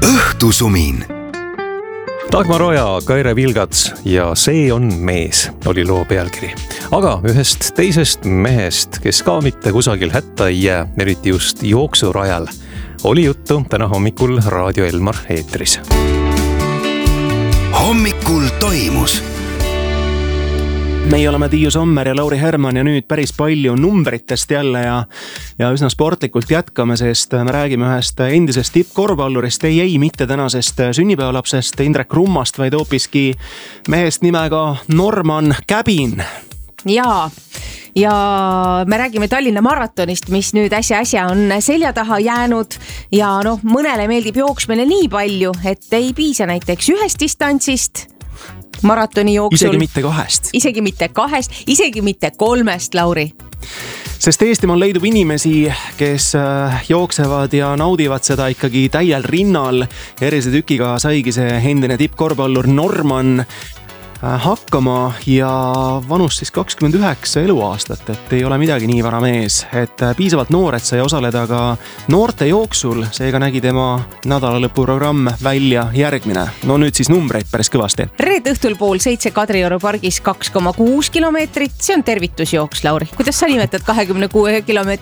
õhtusumin. Dagmar Oja, Kaire Vilgats ja See on mees oli loo pealkiri. Aga ühest teisest mehest, kes ka mitte kusagil hätta ei jää, eriti just jooksurajal, oli juttu täna hommikul Raadio Elmar eetris. Hommikul toimus. Meie oleme Tiiu Sommer ja Lauri Herman ja nüüd päris palju numbritest jälle ja üsna sportlikult jätkame, sest me räägime ühest endisest tippkorvpallurist, ei mitte tänasest sünnipäevalapsest Indrek Rummast, vaid hoopiski mehest nimega Norman Käbin. Ja me räägime Tallinna maratonist, mis nüüd äsja on selja taha jäänud ja mõnele meeldib jooksmine nii palju, et ei piisa näiteks ühest distantsist maratoni jooksul. Isegi mitte kahest, isegi mitte kolmest, Lauri. Sest Eestimaal leidub inimesi, kes jooksevad ja naudivad seda ikkagi täiel rinnal. Erilise tükiga saigi see endine tippkorvpallur Norman hakkama ja vanus siis 29 eluaastat, et ei ole midagi nii vara mees, et piisavalt noor, et sai osaleda ka noorte jooksul, seega nägi tema nädalalõpuprogramm välja järgmine. No nüüd siis numbreid päris kõvasti. Reed õhtul 6:30 Kadrioru pargis 2,6 kilomeetrit, see on tervitusjooks, Lauri. Kuidas sa nimetad 26